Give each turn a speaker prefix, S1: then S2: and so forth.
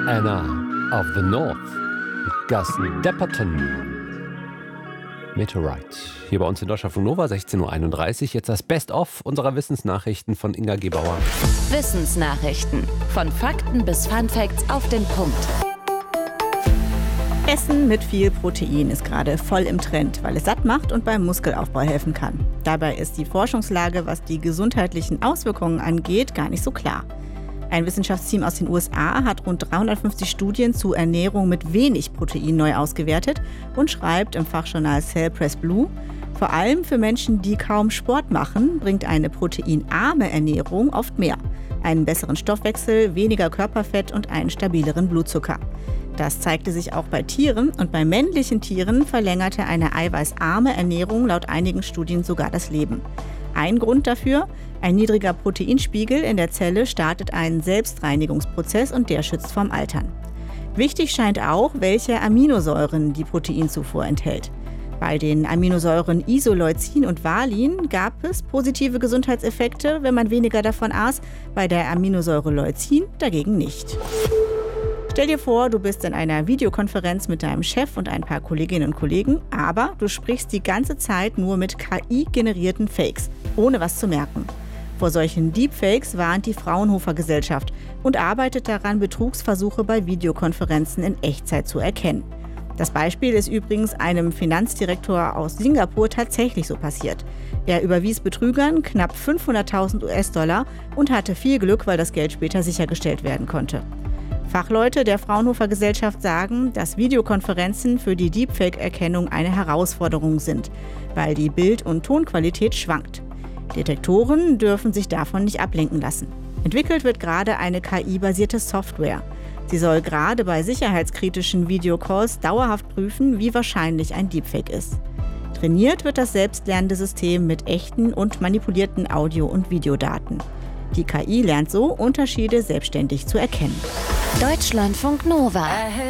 S1: Anna of the North, Gus Dapperton. Meteorite. Hier bei uns in Deutschlandfunk Nova, 16.31 Uhr. Jetzt das Best-of unserer Wissensnachrichten von Inga Gebauer.
S2: Wissensnachrichten. Von Fakten bis Funfacts auf den Punkt.
S3: Essen mit viel Protein ist gerade voll im Trend, weil es satt macht und beim Muskelaufbau helfen kann. Dabei ist die Forschungslage, was die gesundheitlichen Auswirkungen angeht, gar nicht so klar. Ein Wissenschaftsteam aus den USA hat rund 350 Studien zu Ernährung mit wenig Protein neu ausgewertet und schreibt im Fachjournal Cell Press Blue: Vor allem für Menschen, die kaum Sport machen, bringt eine proteinarme Ernährung oft mehr. Einen besseren Stoffwechsel, weniger Körperfett und einen stabileren Blutzucker. Das zeigte sich auch bei Tieren, und bei männlichen Tieren verlängerte eine eiweißarme Ernährung laut einigen Studien sogar das Leben. Ein Grund dafür: ein niedriger Proteinspiegel in der Zelle startet einen Selbstreinigungsprozess und der schützt vorm Altern. Wichtig scheint auch, welche Aminosäuren die Proteinzufuhr enthält. Bei den Aminosäuren Isoleucin und Valin gab es positive Gesundheitseffekte, wenn man weniger davon aß, bei der Aminosäure Leucin dagegen nicht. Stell dir vor, du bist in einer Videokonferenz mit deinem Chef und ein paar Kolleginnen und Kollegen, aber du sprichst die ganze Zeit nur mit KI-generierten Fakes, ohne was zu merken. Vor solchen Deepfakes warnt die Fraunhofer Gesellschaft und arbeitet daran, Betrugsversuche bei Videokonferenzen in Echtzeit zu erkennen. Das Beispiel ist übrigens einem Finanzdirektor aus Singapur tatsächlich so passiert. Er überwies Betrügern knapp 500.000 US-Dollar und hatte viel Glück, weil das Geld später sichergestellt werden konnte. Fachleute der Fraunhofer Gesellschaft sagen, dass Videokonferenzen für die Deepfake-Erkennung eine Herausforderung sind, weil die Bild- und Tonqualität schwankt. Detektoren dürfen sich davon nicht ablenken lassen. Entwickelt wird gerade eine KI-basierte Software. Sie soll gerade bei sicherheitskritischen Videocalls dauerhaft prüfen, wie wahrscheinlich ein Deepfake ist. Trainiert wird das selbstlernende System mit echten und manipulierten Audio- und Videodaten. Die KI lernt so, Unterschiede selbstständig zu erkennen.
S2: Deutschlandfunk Nova.